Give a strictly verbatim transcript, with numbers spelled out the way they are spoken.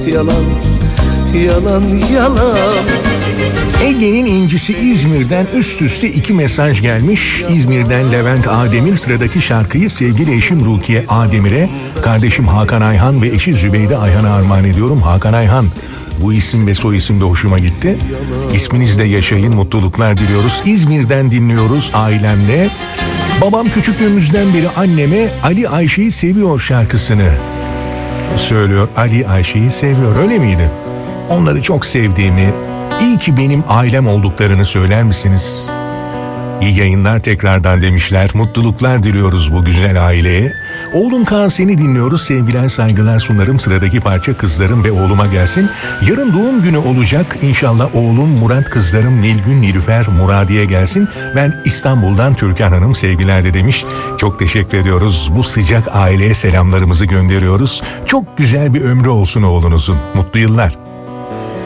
yalan, yalan, yalan. Ege'nin incisi İzmir'den üst üste iki mesaj gelmiş. İzmir'den Levent Ademir sıradaki şarkıyı sevgili eşim Rukiye Ademir'e, kardeşim Hakan Ayhan ve eşi Zübeyde Ayhan'a armağan ediyorum. Hakan Ayhan, bu isim ve soy isim de hoşuma gitti. İsminizle yaşayın, mutluluklar diliyoruz. İzmir'den dinliyoruz ailemle. Babam küçüklüğümüzden beri anneme Ali Ayşe'yi seviyor şarkısını söylüyor. Ali Ayşe'yi seviyor, öyle miydi? Onları çok sevdiğimi, iyi ki benim ailem olduklarını söyler misiniz? İyi yayınlar tekrardan demişler. Mutluluklar diliyoruz bu güzel aileye. Oğlum Kaan, seni dinliyoruz. Sevgiler, saygılar sunarım. Sıradaki parça kızlarım ve oğluma gelsin. Yarın doğum günü olacak. İnşallah oğlum Murat, kızlarım Nilgün, Nilüfer, Muradiye gelsin. Ben İstanbul'dan Türkan Hanım sevgiler de demiş. Çok teşekkür ediyoruz. Bu sıcak aileye selamlarımızı gönderiyoruz. Çok güzel bir ömrü olsun oğlunuzun. Mutlu yıllar.